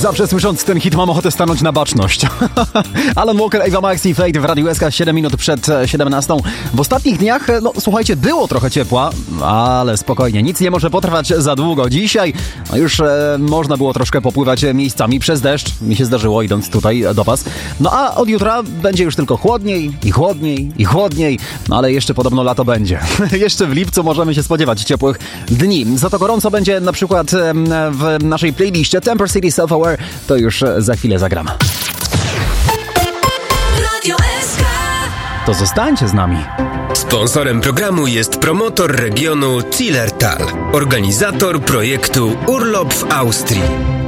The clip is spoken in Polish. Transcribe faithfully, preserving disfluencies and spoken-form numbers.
Zawsze słysząc ten hit mam ochotę stanąć na baczność. Alan Walker, Ava Max i Fade w Radiu S K siedem minut przed siedemnastą. W ostatnich dniach, no słuchajcie, było trochę ciepła, ale spokojnie, nic nie może potrwać za długo. Dzisiaj no już e, można było troszkę popływać miejscami przez deszcz. Mi się zdarzyło, idąc tutaj do was. No a od jutra będzie już tylko chłodniej i chłodniej i chłodniej. No ale jeszcze podobno lato będzie. Jeszcze w lipcu możemy się spodziewać ciepłych dni. Za to gorąco będzie na przykład e, w naszej playliście Temper City Self-Aware. To już za chwilę zagram. Radio S K. To zostańcie z nami. Sponsorem programu jest promotor regionu Zillertal, organizator projektu Urlop w Austrii.